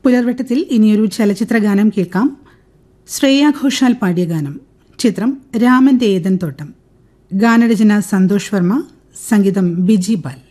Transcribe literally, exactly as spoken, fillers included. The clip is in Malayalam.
പുലർവട്ടത്തിൽ ഇനിയൊരു ചലച്ചിത്ര ഗാനം കേൾക്കാം. ശ്രേയ ഘോഷാൽ പാടിയ ഗാനം. ചിത്രം രാമന്റെ ഏതൻ തോട്ടം. ഗാനരചന സന്തോഷ് വർമ്മ, സംഗീതം ബിജി ബാൽ.